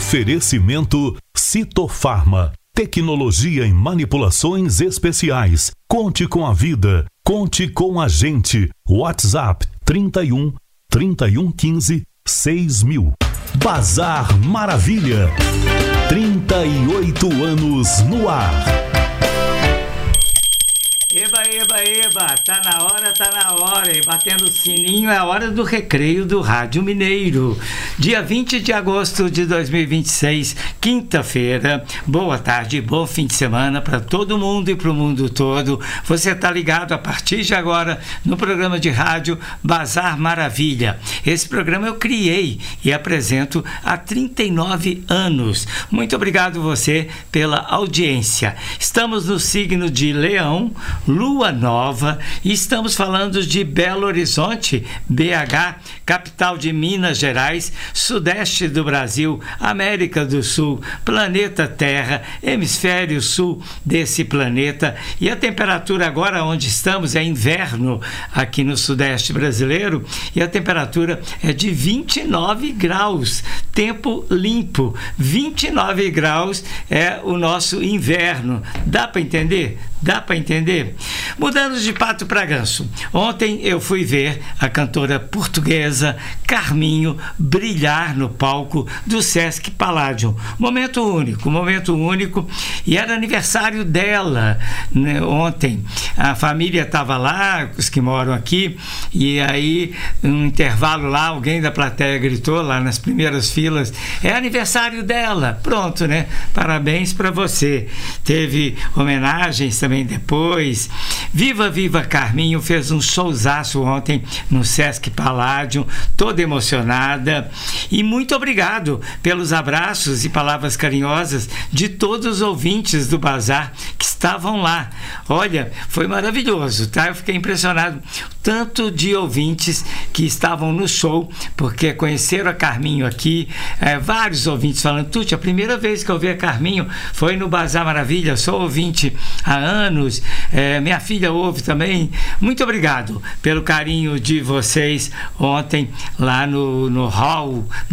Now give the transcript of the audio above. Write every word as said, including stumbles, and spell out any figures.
Oferecimento Citofarma. Tecnologia em manipulações especiais. Conte com a vida. Conte com a gente. WhatsApp trinta e um, trinta e um, quinze, seis mil. Bazar Maravilha. trinta e oito anos no ar. Eba, eba, eba, tá na hora, tá na hora, e batendo o sininho é a hora do recreio do Rádio Mineiro. Dia vinte de agosto de dois mil e vinte e seis, quinta-feira. Boa tarde, bom fim de semana para todo mundo e para o mundo todo. Você tá ligado a partir de agora no programa de rádio Bazar Maravilha. Esse programa eu criei e apresento há trinta e nove anos. Muito obrigado você pela audiência. Estamos no signo de Leão, Lua Nova, e estamos falando de Belo Horizonte, B H, capital de Minas Gerais, sudeste do Brasil, América do Sul, planeta Terra, hemisfério sul desse planeta. E a temperatura agora onde estamos é inverno aqui no sudeste brasileiro, e a temperatura é de vinte e nove graus, tempo limpo. vinte e nove graus é o nosso inverno. Dá para entender? Dá para entender? Mudando de pato para ganso. Ontem eu fui ver a cantora portuguesa Carminho brilhar no palco do Sesc Palladium. Momento único, momento único. E era aniversário dela, né, ontem. A família estava lá, os que moram aqui, e aí, num intervalo lá, alguém da plateia gritou lá nas primeiras filas: é aniversário dela. Pronto, né? Parabéns para você. Teve homenagens também depois. Viva, viva Carminho fez um showzaço ontem no Sesc Palladium, toda emocionada. E muito obrigado pelos abraços e palavras carinhosas de todos os ouvintes do Bazar que estavam lá. Olha, foi maravilhoso, tá? Eu fiquei impressionado. Tanto de ouvintes que estavam no show, porque conheceram a Carminho aqui, é, vários ouvintes falando: Tuti, a primeira vez que eu vi a Carminho foi no Bazar Maravilha, sou ouvinte há anos, é, minha filha ouve também. Muito obrigado pelo carinho de vocês ontem lá no, no hall